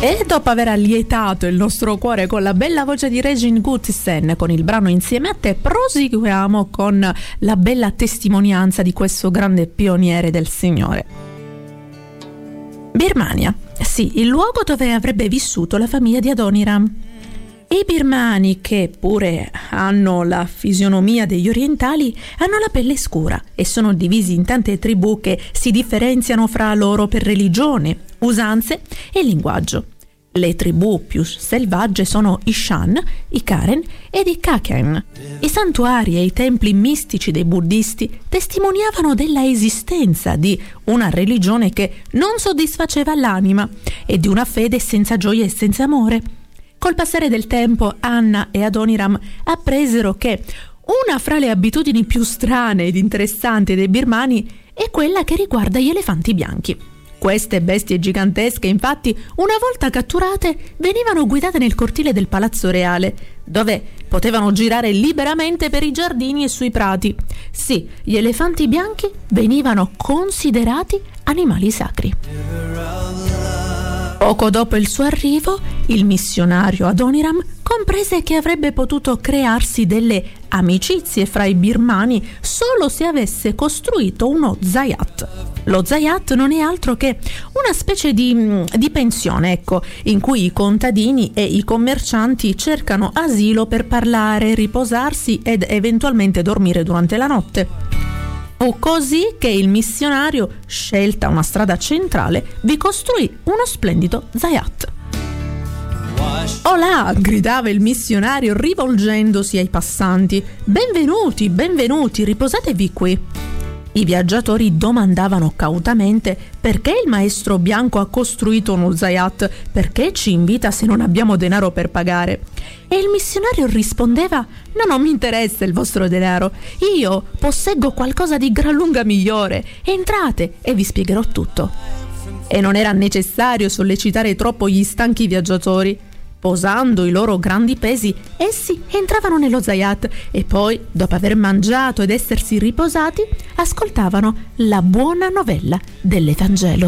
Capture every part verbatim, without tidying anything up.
E dopo aver allietato il nostro cuore con la bella voce di Regine Gutsen con il brano Insieme a te, proseguiamo con la bella testimonianza di questo grande pioniere del Signore. Birmania, sì, il luogo dove avrebbe vissuto la famiglia di Adoniram. I birmani, che pure hanno la fisionomia degli orientali, hanno la pelle scura e sono divisi in tante tribù che si differenziano fra loro per religione, usanze e linguaggio. Le tribù più selvagge sono i Shan, i Karen ed i Kaken. I santuari e i templi mistici dei buddisti testimoniavano della esistenza di una religione che non soddisfaceva l'anima e di una fede senza gioia e senza amore. Col passare del tempo, Anna e Adoniram appresero che una fra le abitudini più strane ed interessanti dei birmani è quella che riguarda gli elefanti bianchi. Queste bestie gigantesche, infatti, una volta catturate, venivano guidate nel cortile del Palazzo Reale, dove potevano girare liberamente per i giardini e sui prati. Sì, gli elefanti bianchi venivano considerati animali sacri. Poco dopo il suo arrivo, il missionario Adoniram comprese che avrebbe potuto crearsi delle amicizie fra i birmani solo se avesse costruito uno zayat. Lo zayat non è altro che una specie di, di pensione, ecco, in cui i contadini e i commercianti cercano asilo per parlare, riposarsi ed eventualmente dormire durante la notte. Fu così che il missionario, scelta una strada centrale, vi costruì uno splendido zayat. Olà! Gridava il missionario rivolgendosi ai passanti. Benvenuti, benvenuti, riposatevi qui. I viaggiatori domandavano cautamente perché il maestro bianco ha costruito uno zayat, perché ci invita se non abbiamo denaro per pagare. E il missionario rispondeva: no, non mi interessa il vostro denaro, io posseggo qualcosa di gran lunga migliore, entrate e vi spiegherò tutto. E non era necessario sollecitare troppo gli stanchi viaggiatori. Posando i loro grandi pesi, essi entravano nello zayat e poi, dopo aver mangiato ed essersi riposati, ascoltavano la buona novella dell'Evangelo.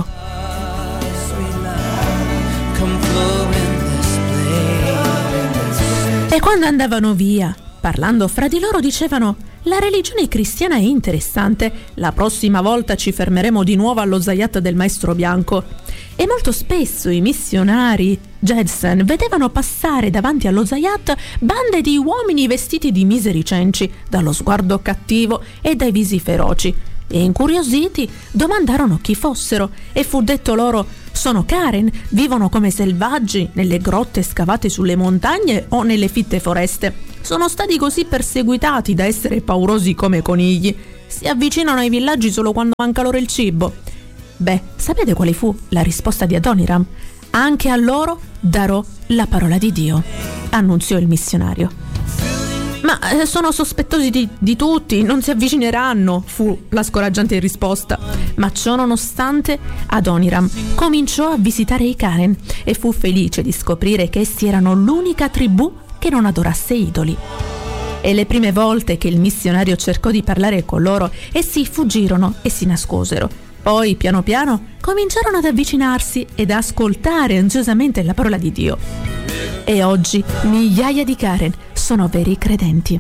E quando andavano via, parlando fra di loro, dicevano: la religione cristiana è interessante, la prossima volta ci fermeremo di nuovo allo zayat del maestro bianco. E molto spesso i missionari Jedsen vedevano passare davanti allo zayat bande di uomini vestiti di miseri cenci, dallo sguardo cattivo e dai visi feroci, e incuriositi domandarono chi fossero, e fu detto loro: sono Karen, vivono come selvaggi nelle grotte scavate sulle montagne o nelle fitte foreste. Sono stati così perseguitati da essere paurosi come conigli. Si avvicinano ai villaggi solo quando manca loro il cibo. Beh, sapete quale fu la risposta di Adoniram? Anche a loro darò la parola di Dio, annunziò il missionario. Ma eh, sono sospettosi di, di tutti, non si avvicineranno, fu la scoraggiante risposta. Ma ciò nonostante, Adoniram cominciò a visitare i Karen e fu felice di scoprire che essi erano l'unica tribù che non adorasse idoli. E le prime volte che il missionario cercò di parlare con loro, essi fuggirono e si nascosero. Poi, piano piano, cominciarono ad avvicinarsi ed a ascoltare ansiosamente la parola di Dio. E oggi migliaia di Karen sono veri credenti.